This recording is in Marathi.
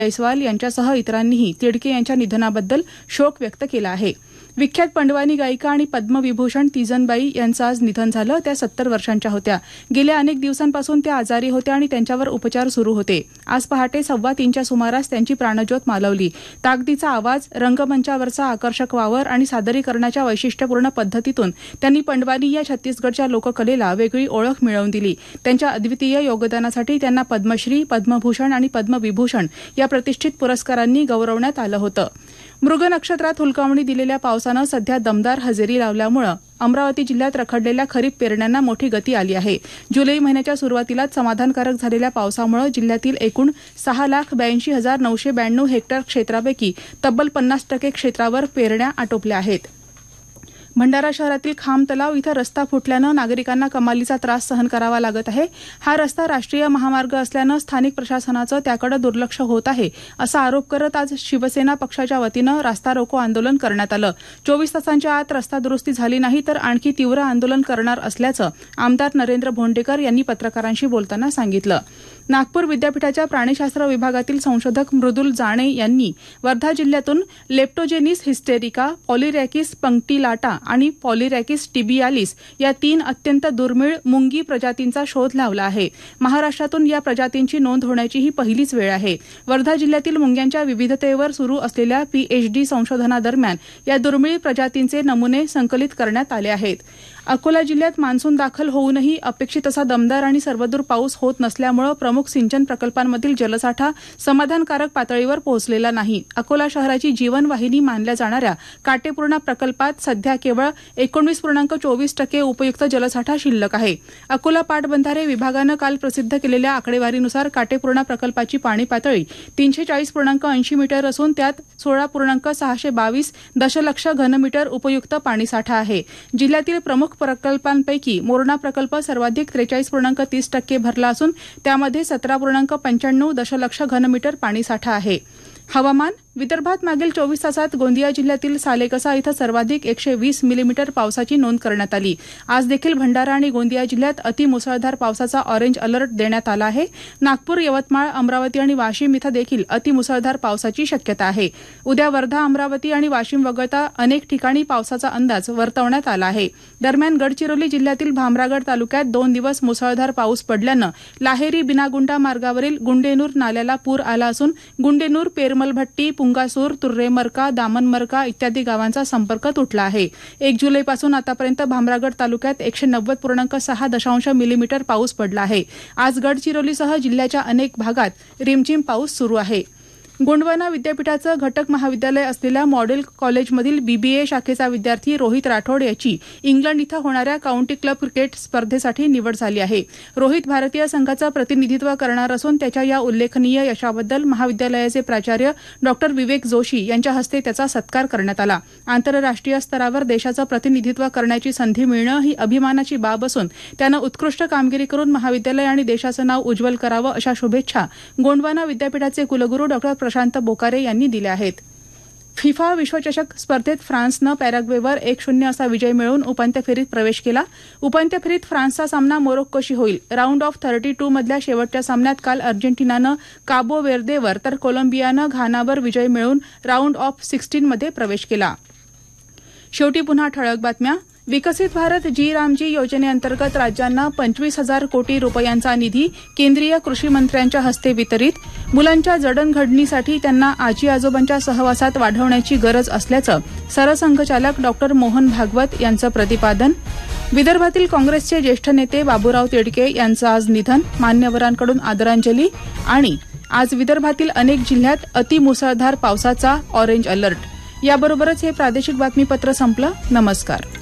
जयस्वाल यांच्यासह इतरांनीही तिडके यांच्या निधनाबद्दल शोक व्यक्त केला आहे. विख्यात पंडवानी गायिका आणि पद्मविभूषण तीजनबाई यांचं आज निधन झालं. त्या 70 वर्षांच्या होत्या. गेल्या अनेक दिवसांपासून त्या आजारी होत्या आणि त्यांच्यावर उपचार सुरू होते. आज पहाटे 2:15च्या सुमारास त्यांची प्राणज्योत मालवली. ताकदीचा आवाज, रंगमंचावरचा आकर्षक वावर आणि सादरीकरणाच्या वैशिष्ट्यपूर्ण पद्धतीतून त्यांनी पंडवानी या छत्तीसगडच्या लोककलेला वेगळी ओळख मिळवून दिली. त्यांच्या अद्वितीय योगदानासाठी त्यांना पद्मश्री, पद्मभूषण आणि पद्मविभूषण या प्रतिष्ठित पुरस्कारांनी गौरवण्यात आलं होतं. मृग नक्षत्रात हुलकावणी दिलेल्या पावसानं सध्या दमदार हजेरी लावल्यामुळे अमरावती जिल्ह्यात रखडलेल्या खरीप पेरण्यांना मोठी गती आली आहे. जुलै महिन्याच्या सुरुवातीलाच समाधानकारक झालेल्या पावसामुळे जिल्ह्यातील एकूण 6,82,992 हेक्टर क्षेत्रापैकी तब्बल 50% क्षेत्रावर पेरण्या आटोपल्या आहेत. भंडारा शहरातील खाम तलाव इथं रस्ता फुटल्यानं नागरिकांना कमालीचा त्रास सहन करावा लागत आहे. हा रस्ता राष्ट्रीय महामार्ग असल्यानं स्थानिक प्रशासनाचं त्याकडे दुर्लक्ष होत आहे असा आरोप करत आज शिवसेना पक्षाच्या वतीनं रास्ता रोको आंदोलन करण्यात आलं. 24 तासांच्या आत रस्ता दुरुस्ती झाली नाही तर आणखी तीव्र आंदोलन करणार असल्याचं आमदार नरेंद्र भोंडेकर यांनी पत्रकारांशी बोलताना सांगितलं. नागपूर विद्यापीठाच्या प्राणीशास्त्र विभागातील संशोधक मृदुल जाणे यांनी वर्धा जिल्ह्यातून लेप्टोजेनिस हिस्टेरिका, पॉलिरॅकिस पंक्टिलाटा आणि पॉलिरॅकिस टिबियालिस या 3 अत्यंत दुर्मिळ मुंगी प्रजातींचा शोध लावला आहे. महाराष्ट्रातून या प्रजातींची नोंद होण्याची ही पहिलीच वेळ आहे. वर्धा जिल्ह्यातील मुंग्यांच्या विविधतेवर सुरू असलेल्या PhD संशोधनादरम्यान या दुर्मिळ प्रजातींचे नमुने संकलित करण्यात आले आहेत. अकोला जिल्ह्यात मान्सून दाखल होऊनही अपेक्षित असा दमदार आणि सर्वदूर पाऊस होत नसल्यामुळे प्रमुख सिंचन प्रकल्पांमधील जलसाठा समाधानकारक पातळीवर पोहोचलेला नाही. अकोला शहराची जीवनवाहिनी मानल्या जाणाऱ्या काटेपूर्णा प्रकल्पात सध्या केवळ 19.24% उपयुक्त जलसाठा शिल्लक आहे. अकोला पाटबंधारे विभागानं काल प्रसिद्ध केलेल्या आकडेवारीनुसार काटेपूर्णा प्रकल्पाची पाणी पातळी 340.80 मीटर असून त्यात 16.622 दशलक्ष घनमीटर उपयुक्त पाणीसाठा आहे. जिल्ह्यातील प्रमुख प्रकल्पांपैकी मोरणा प्रकल्प सर्वाधिक 43.30% भरला असून त्यामध्ये 17.95 दशलक्ष घनमीटर पाणीसाठा आहे. हवामान. विदर्भात मागील 24 तासात गोंदिया जिल्ह्यातील सालेकसा इथं सर्वाधिक 120 मिलीमीटर पावसाची नोंद करण्यात आली. आज देखील भंडारा आणि गोंदिया जिल्ह्यात अतिमुसळधार पावसाचा ऑरेंज अलर्ट देण्यात आला आहे. नागपूर, यवतमाळ, अमरावती आणि वाशिम इथं देखील अतिमुसळधार पावसाची शक्यता आहे. उद्या वर्धा, अमरावती आणि वाशिम वगळता अनेक ठिकाणी पावसाचा अंदाज वर्तवण्यात आला आहे. दरम्यान गडचिरोली जिल्ह्यातील भामरागड तालुक्यात 2 दिवस मुसळधार पाऊस पडल्यानं लाहेरी बिनागुंडा मार्गावरील गुंडेनूर नाल्याला पूर आला असून गुंडेनूर, पेरमलभट्टी, पुंगासूर, तुर्रेमरका, दामनमरका इत्यादी गावांचा संपर्क तुटला आहे. 1 जुलैपासून आतापर्यंत भामरागड तालुक्यात 190.6 मिलीमीटर पाऊस पडला आहे. आज गडचिरोलीसह जिल्ह्याच्या अनेक भागात रिमझिम पाऊस सुरू आहे. गोंडवाना विद्यापीठाचं घटक महाविद्यालय असलेल्या मॉडेल कॉलेजमधील BBA शाखेचा विद्यार्थी रोहित राठोड याची इंग्लंड इथं होणाऱ्या काउंटी क्लब क्रिकेट स्पर्धेसाठी निवड झाली आहे. रोहित भारतीय संघाचं प्रतिनिधित्व करणार असून त्याच्या या उल्लेखनीय यशाबद्दल महाविद्यालयाचे प्राचार्य डॉ. विवेक जोशी यांच्या हस्ते त्याचा सत्कार करण्यात आला. आंतरराष्ट्रीय स्तरावर देशाचं प्रतिनिधित्व करण्याची संधी मिळणं ही अभिमानाची बाब असून त्यानं उत्कृष्ट कामगिरी करून महाविद्यालय आणि देशाचं नाव उज्ज्वल करावं अशा शुभेच्छा गोंडवाना विद्यापीठाचे कुलगुरू डॉ. प्रशांत बोकारे यांनी दिल्या आहेत. फिफा विश्वचषक स्पर्धेत फ्रान्सनं पॅराग्वेवर 1-0 असा विजय मिळवून उपांत्य फेरीत प्रवेश केला. उपांत्य फेरीत फ्रान्सचा सामना मोरोक्कोशी होईल. राऊंड ऑफ 32 मधल्या शेवटच्या सामन्यात काल अर्जेंटिनानं काबो वेर्देवर तर कोलंबियानं घानावर विजय मिळवून राऊंड ऑफ 16 मध्ये प्रवेश केला. शेवटी पुन्हा ठळक बातम्या. विकसित भारत जी योजनेअंतर्गत राज्यांना 25,000 कोटी रुपयांचा निधी केंद्रीय कृषी मंत्र्यांच्या हस्ते वितरित. मुलांच्या जडणघडणीसाठी त्यांना आजी आजोबांच्या सहवासात वाढवण्याची गरज असल्याचं सरसंघचालक डॉ. मोहन भागवत यांचं प्रतिपादन. विदर्भातील काँग्रेसचे ज्येष्ठ नेते बाबूराव तिडके यांचं आज निधन. मान्यवरांकडून आदरांजली. आणि आज विदर्भातील अनेक जिल्ह्यात अतिमुसळधार पावसाचा ऑरेंज अलर्ट. याबरोबरच हे प्रादेशिक बातमीपत्र संपलं. नमस्कार.